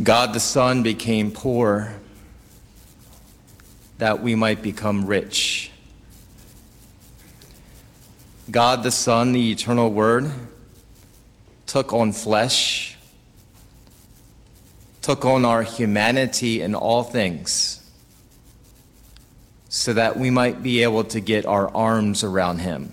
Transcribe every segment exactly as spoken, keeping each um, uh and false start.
God the Son became poor that we might become rich. God the Son, the eternal Word, took on flesh, took on our humanity in all things, so that we might be able to get our arms around him.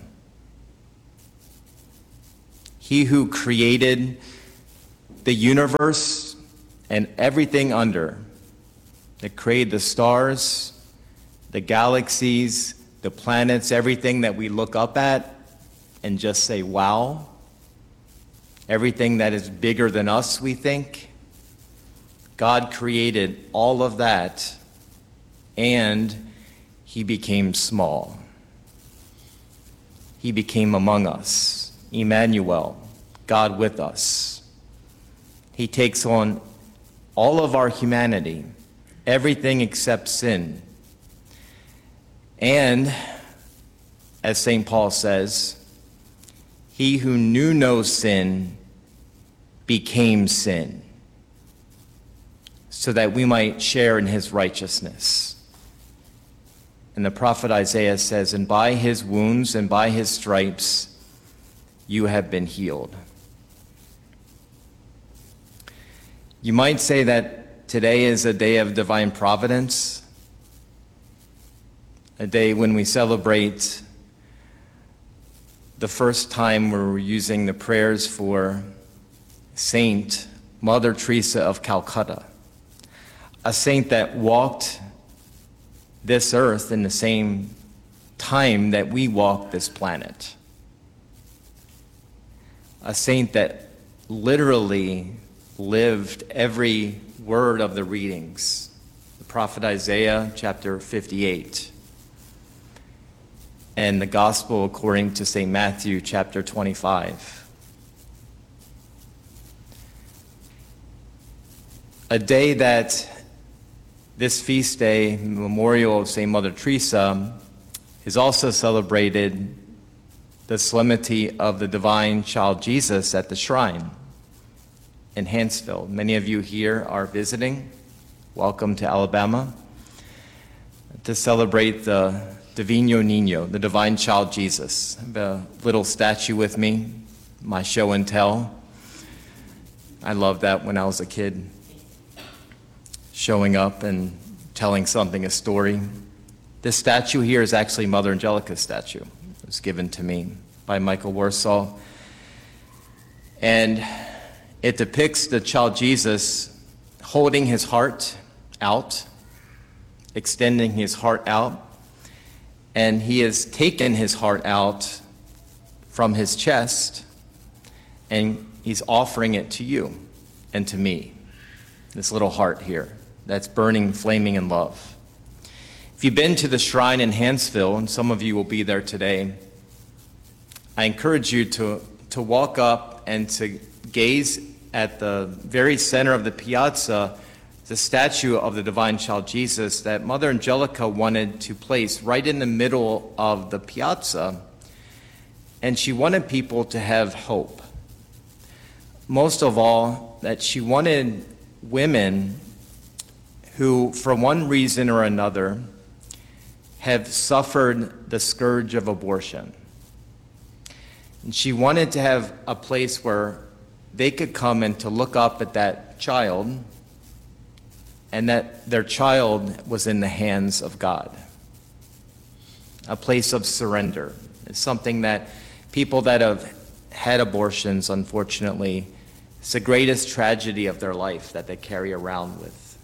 He who created the universe and everything under, that created the stars, the galaxies, the planets, everything that we look up at and just say, wow. Everything that is bigger than us, we think. God created all of that, and he became small. He became among us, Emmanuel, God with us. He takes on all of our humanity, everything except sin. And, as Saint Paul says, he who knew no sin became sin, so that we might share in his righteousness. And the prophet Isaiah says, and by his wounds and by his stripes you have been healed. You might say that today is a day of divine providence, a day when we celebrate the first time we're using the prayers for Saint Mother Teresa of Calcutta, a saint that walked this earth in the same time that we walk this planet. A saint that literally lived every word of the readings. The prophet Isaiah, chapter fifty-eight. And the Gospel according to Saint Matthew, chapter twenty-five. A day that this feast day, memorial of Saint Mother Teresa, is also celebrated the solemnity of the Divine Child Jesus at the shrine in Hanceville. Many of you here are visiting. Welcome to Alabama to celebrate the Divino Niño, the Divine Child Jesus. I have a little statue with me, my show and tell. I loved that when I was a kid, showing up and telling something, a story. This statue here is actually Mother Angelica's statue. It was given to me by Michael Warsaw. And it depicts the child Jesus holding his heart out, extending his heart out, and he has taken his heart out from his chest, and he's offering it to you and to me, this little heart here that's burning, flaming in love. If you've been to the shrine in Hanceville, and some of you will be there today, I encourage you to, to walk up and to gaze at the very center of the piazza, the statue of the Divine Child Jesus that Mother Angelica wanted to place right in the middle of the piazza, and she wanted people to have hope. Most of all, that she wanted women who, for one reason or another, have suffered the scourge of abortion. And she wanted to have a place where they could come and to look up at that child, and that their child was in the hands of God. A place of surrender. It's something that people that have had abortions, unfortunately, it's the greatest tragedy of their life that they carry around with.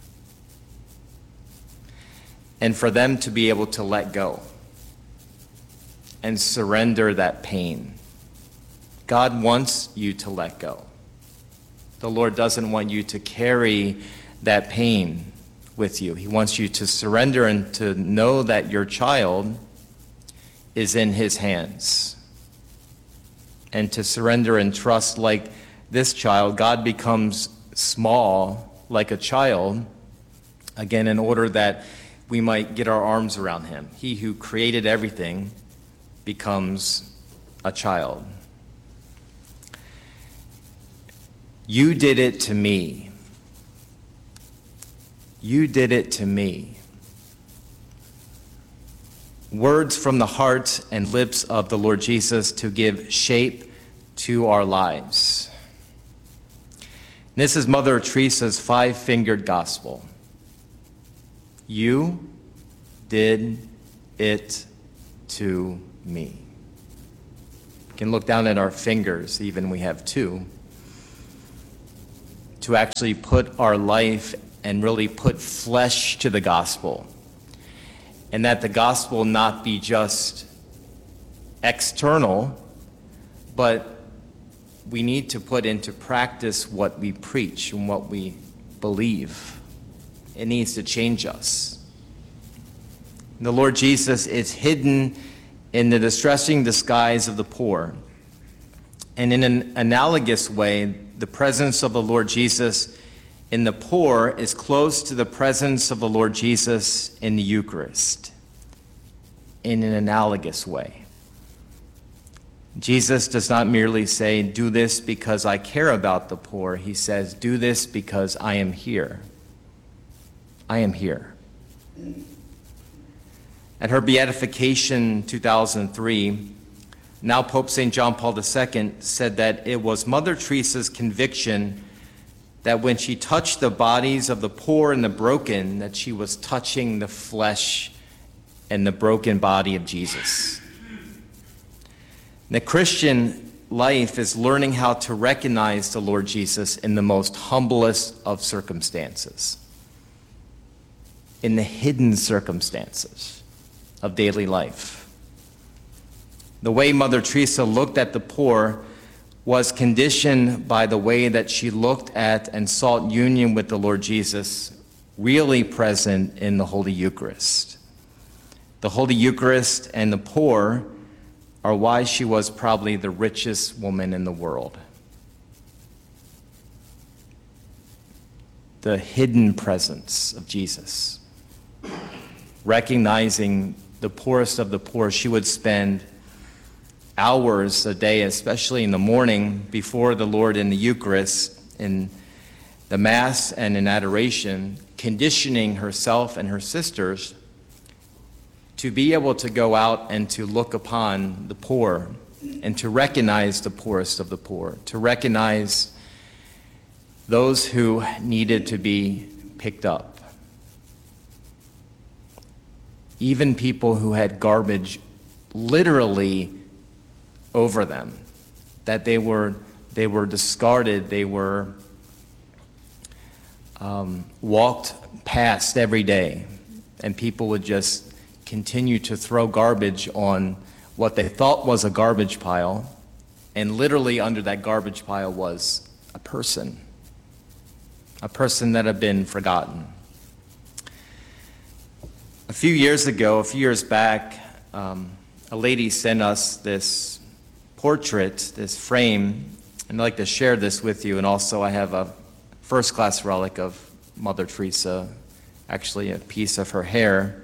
And for them to be able to let go and surrender that pain. God wants you to let go. The Lord doesn't want you to carry that pain with you. He wants you to surrender and to know that your child is in his hands. And to surrender and trust like this child, God becomes small like a child, again, in order that we might get our arms around him. He who created everything becomes a child. You did it to me. You did it to me. Words from the heart and lips of the Lord Jesus to give shape to our lives. This is Mother Teresa's five-fingered gospel. You did it to me. You can look down at our fingers, even we have two, to actually put our life and really put flesh to the gospel. And that the gospel not be just external, but we need to put into practice what we preach and what we believe. It needs to change us. The Lord Jesus is hidden in the distressing disguise of the poor. And in an analogous way, the presence of the Lord Jesus in the poor is close to the presence of the Lord Jesus in the Eucharist, in an analogous way. Jesus does not merely say, do this because I care about the poor. He says, do this because I am here. I am here. At her beatification two thousand three, now Pope Saint John Paul the Second said that it was Mother Teresa's conviction that when she touched the bodies of the poor and the broken, that she was touching the flesh and the broken body of Jesus. The Christian life is learning how to recognize the Lord Jesus in the most humblest of circumstances, in the hidden circumstances of daily life. The way Mother Teresa looked at the poor was conditioned by the way that she looked at and sought union with the Lord Jesus, really present in the Holy Eucharist. The Holy Eucharist and the poor are why she was probably the richest woman in the world. The hidden presence of Jesus. Recognizing the poorest of the poor, she would spend hours a day, especially in the morning before the Lord in the Eucharist, in the Mass and in adoration, conditioning herself and her sisters to be able to go out and to look upon the poor and to recognize the poorest of the poor, to recognize those who needed to be picked up. Even people who had garbage literally over them, that they were they were discarded, they were um, walked past every day, and people would just continue to throw garbage on what they thought was a garbage pile, and literally under that garbage pile was a person, a person that had been forgotten. A few years ago, a few years back, um, a lady sent us this portrait, this frame, and I'd like to share this with you. And also I have a first-class relic of Mother Teresa, actually a piece of her hair.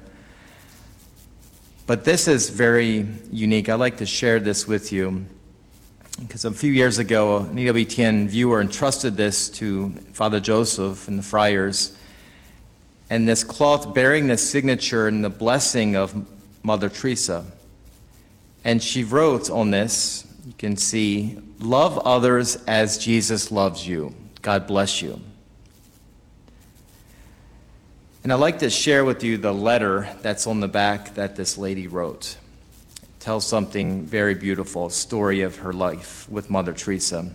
But this is very unique. I'd like to share this with you because a few years ago, an E W T N viewer entrusted this to Father Joseph and the friars, and this cloth bearing the signature and the blessing of Mother Teresa. And she wrote on this, you can see, love others as Jesus loves you. God bless you. And I'd like to share with you the letter that's on the back that this lady wrote. It tells something very beautiful, a story of her life with Mother Teresa.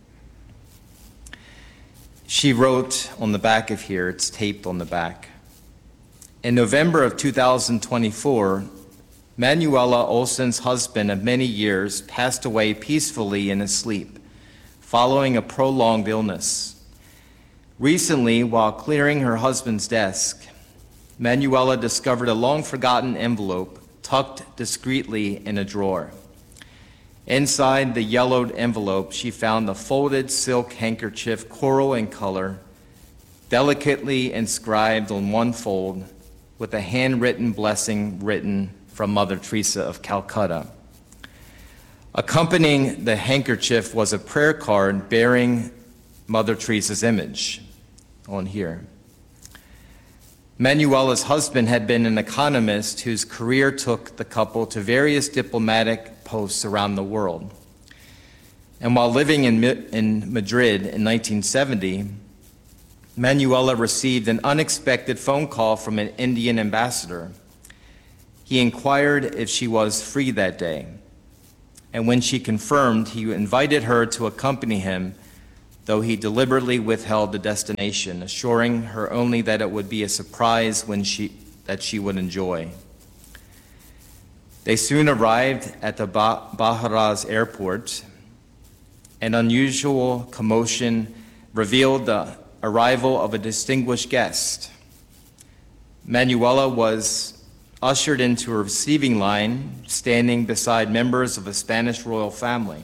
She wrote on the back of here, it's taped on the back. In November of two thousand twenty-four, Manuela Olsen's husband of many years passed away peacefully in his sleep, following a prolonged illness. Recently, while clearing her husband's desk, Manuela discovered a long-forgotten envelope tucked discreetly in a drawer. Inside the yellowed envelope, she found a folded silk handkerchief, coral in color, delicately inscribed on one fold with a handwritten blessing written from Mother Teresa of Calcutta. Accompanying the handkerchief was a prayer card bearing Mother Teresa's image on here. Manuela's husband had been an economist whose career took the couple to various diplomatic posts around the world. And while living in, in Madrid in nineteen seventy, Manuela received an unexpected phone call from an Indian ambassador. He inquired if she was free that day, and when she confirmed, he invited her to accompany him, though he deliberately withheld the destination, assuring her only that it would be a surprise when she, that she would enjoy. They soon arrived at the Barajas airport. An unusual commotion revealed the arrival of a distinguished guest. Manuela was ushered into a receiving line, standing beside members of a Spanish royal family.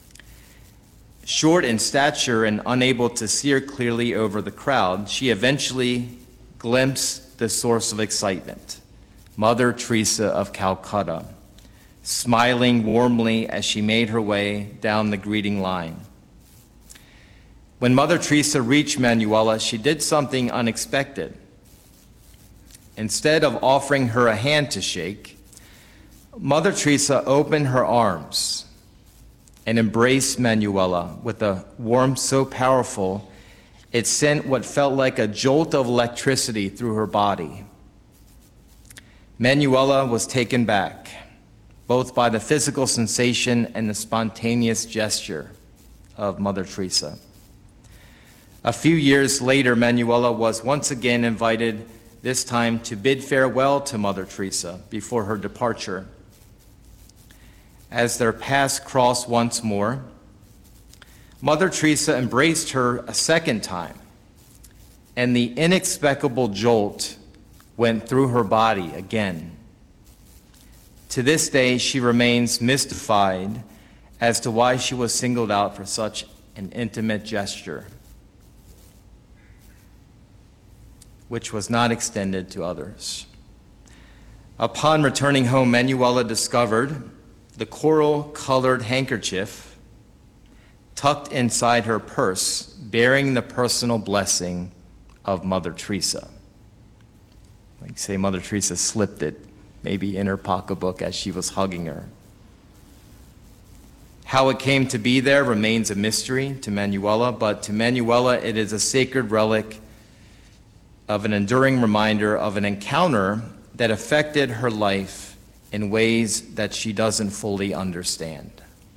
Short in stature and unable to see clearly over the crowd, she eventually glimpsed the source of excitement, Mother Teresa of Calcutta, smiling warmly as she made her way down the greeting line. When Mother Teresa reached Manuela, she did something unexpected. Instead of offering her a hand to shake, Mother Teresa opened her arms and embraced Manuela with a warmth so powerful it sent what felt like a jolt of electricity through her body. Manuela was taken back, both by the physical sensation and the spontaneous gesture of Mother Teresa. A few years later, Manuela was once again invited, this time to bid farewell to Mother Teresa before her departure. As their paths crossed once more, Mother Teresa embraced her a second time, and the inexplicable jolt went through her body again. To this day, she remains mystified as to why she was singled out for such an intimate gesture, which was not extended to others. Upon returning home, Manuela discovered the coral-colored handkerchief tucked inside her purse, bearing the personal blessing of Mother Teresa. Like say Mother Teresa slipped it, maybe in her pocketbook as she was hugging her. How it came to be there remains a mystery to Manuela, but to Manuela it is a sacred relic of an enduring reminder of an encounter that affected her life in ways that she doesn't fully understand.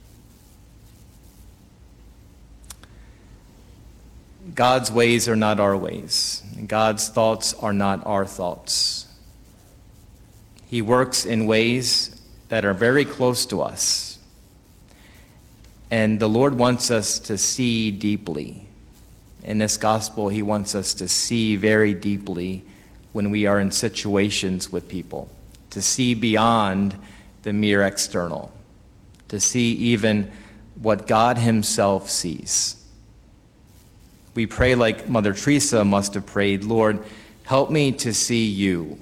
God's ways are not our ways, and God's thoughts are not our thoughts. He works in ways that are very close to us, and the Lord wants us to see deeply. In this gospel, he wants us to see very deeply when we are in situations with people, to see beyond the mere external, to see even what God himself sees. We pray like Mother Teresa must have prayed, Lord, help me to see you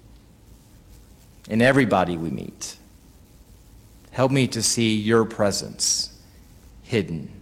in everybody we meet. Help me to see your presence hidden